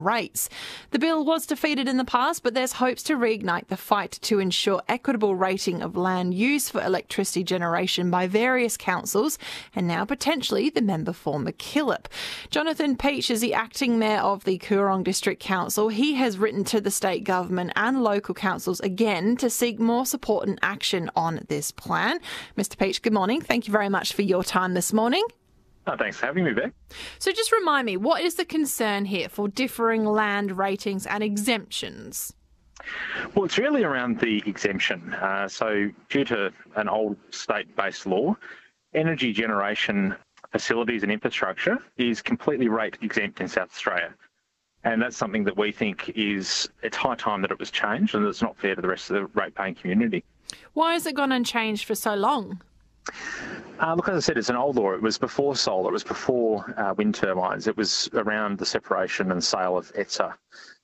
rates. The bill was defeated in the past, but there's hopes to reignite the fight to ensure equitable rating of land use for electricity generation by various councils, and now potentially the member for MacKillop. Jonathan Peach is the acting mayor of the Coorong District Council. He has written to the state government and local councils again to seek more support and action on this plan. Mr. Peach, good morning. Thank you very much for your time this morning. Oh, thanks for having me, Beck. So just remind me, what is the concern here for differing land ratings and exemptions? Well, it's really around the exemption. So due to an old state-based law, energy generation facilities and infrastructure is completely rate exempt in South Australia. And that's something that we think it's high time that it was changed, and it's not fair to the rest of the rate-paying community. Why has it gone unchanged for so long? Look, as I said, it's an old law. It was before solar. It was before wind turbines. It was around the separation and sale of ETSA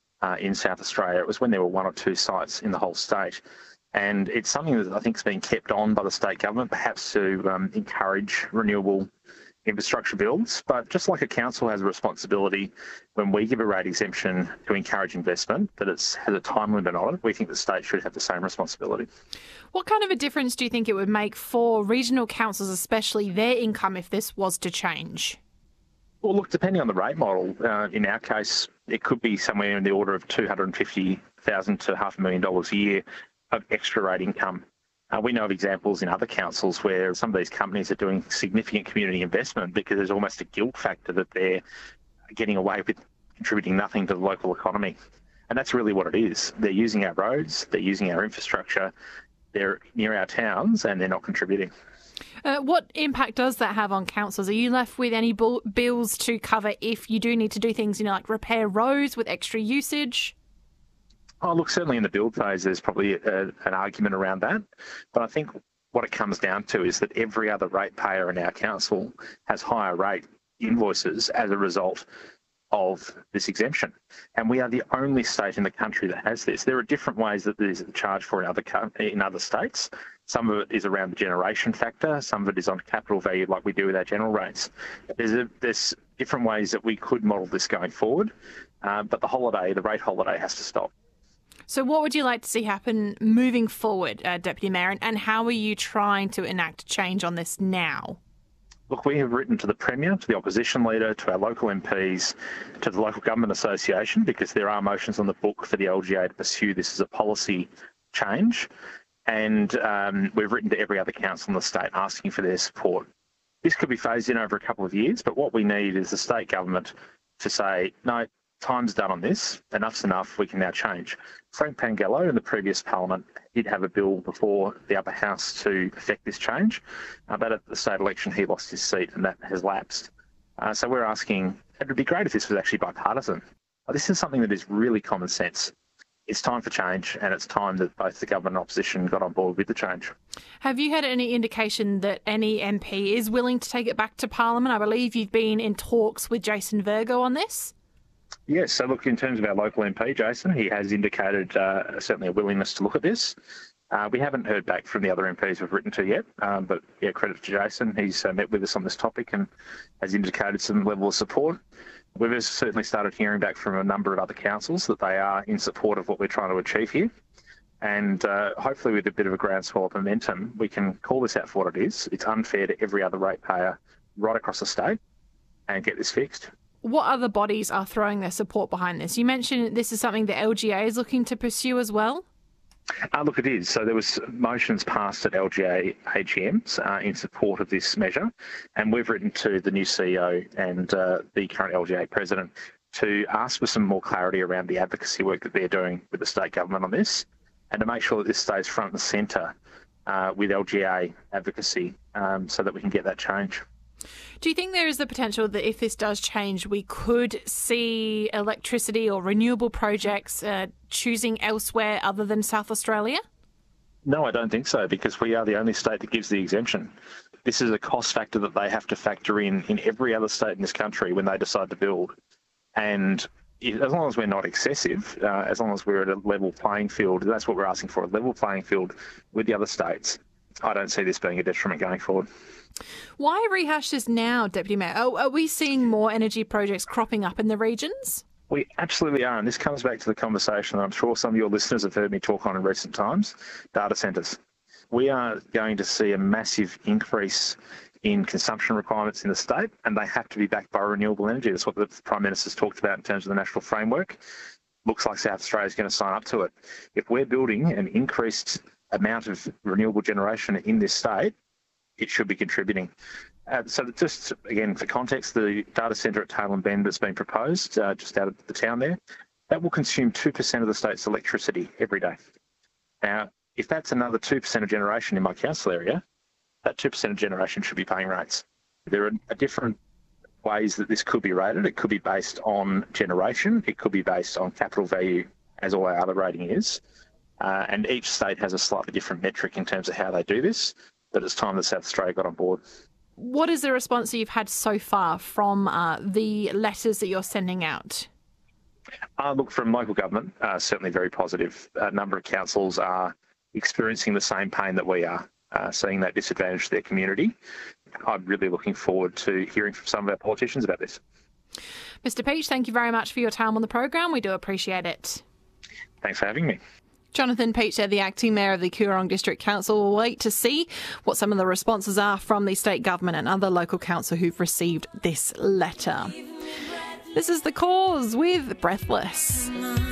in South Australia. It was when there were one or two sites in the whole state. And it's something that I think is being kept on by the state government, perhaps to encourage renewable infrastructure builds. But just like a council has a responsibility when we give a rate exemption to encourage investment, that it has a time limit on it, we think the state should have the same responsibility. What kind of a difference do you think it would make for regional councils, especially their income, if this was to change? Well, look, depending on the rate model, in our case, it could be somewhere in the order of $250,000 to $500,000 a year of extra rate income. We know of examples in other councils where some of these companies are doing significant community investment because there's almost a guilt factor that they're getting away with contributing nothing to the local economy. And that's really what it is. They're using our roads, they're using our infrastructure, they're near our towns, and they're not contributing. What impact does that have on councils? Are you left with any bills to cover if you do need to do things, like repair roads with extra usage? Oh, look, certainly in the build phase, there's probably an argument around that. But I think what it comes down to is that every other ratepayer in our council has higher rate invoices as a result of this exemption. And we are the only state in the country that has this. There are different ways that there's a charge for in other states. Some of it is around the generation factor. Some of it is on capital value like we do with our general rates. There's different ways that we could model this going forward. But the rate holiday has to stop. So what would you like to see happen moving forward, Deputy Mayor, and how are you trying to enact change on this now? Look, we have written to the Premier, to the Opposition Leader, to our local MPs, to the Local Government Association, because there are motions on the book for the LGA to pursue this as a policy change. And we've written to every other council in the state asking for their support. This could be phased in over a couple of years, but what we need is the state government to say, no, time's done on this, enough's enough, we can now change. Frank Pangello in the previous parliament did have a bill before the upper house to effect this change, but at the state election he lost his seat and that has lapsed. So we're asking, it would be great if this was actually bipartisan. This is something that is really common sense. It's time for change, and it's time that both the government and opposition got on board with the change. Have you had any indication that any MP is willing to take it back to Parliament? I believe you've been in talks with Jason Virgo on this. Yes, so look, in terms of our local MP, Jason, he has indicated certainly a willingness to look at this. We haven't heard back from the other MPs we've written to yet, but yeah, credit to Jason. He's met with us on this topic and has indicated some level of support. We've certainly started hearing back from a number of other councils that they are in support of what we're trying to achieve here. And hopefully with a bit of a groundswell of momentum, we can call this out for what it is. It's unfair to every other ratepayer right across the state and get this fixed. What other bodies are throwing their support behind this? You mentioned this is something the LGA is looking to pursue as well? Look, it is. So there was motions passed at LGA AGMs in support of this measure, and we've written to the new CEO and the current LGA president to ask for some more clarity around the advocacy work that they're doing with the state government on this, and to make sure that this stays front and centre with LGA advocacy so that we can get that change. Do you think there is the potential that if this does change, we could see electricity or renewable projects choosing elsewhere other than South Australia? No, I don't think so, because we are the only state that gives the exemption. This is a cost factor that they have to factor in every other state in this country when they decide to build. And as long as we're not excessive, as long as we're at a level playing field, that's what we're asking for, a level playing field with the other states. I don't see this being a detriment going forward. Why rehash this now, Deputy Mayor? Are we seeing more energy projects cropping up in the regions? We absolutely are, and this comes back to the conversation that I'm sure some of your listeners have heard me talk on in recent times, data centres. We are going to see a massive increase in consumption requirements in the state, and they have to be backed by renewable energy. That's what the Prime Minister's talked about in terms of the national framework. Looks like South Australia is going to sign up to it. If we're building an increased amount of renewable generation in this state, it should be contributing. So just, again, for context, the data centre at Tailem Bend that's been proposed just out of the town there, that will consume 2% of the state's electricity every day. Now, if that's another 2% of generation in my council area, that 2% of generation should be paying rates. There are different ways that this could be rated. It could be based on generation. It could be based on capital value, as all our other rating is. And each state has a slightly different metric in terms of how they do this, but it's time that South Australia got on board. What is the response that you've had so far from the letters that you're sending out? Look, from local government, certainly very positive. A number of councils are experiencing the same pain that we are, seeing that disadvantage to their community. I'm really looking forward to hearing from some of our politicians about this. Mr. Peach, thank you very much for your time on the program. We do appreciate it. Thanks for having me. Jonathan Peach, the acting mayor of the Coorong District Council, will wait to see what some of the responses are from the state government and other local council who've received this letter. This is The Cause with Breathless.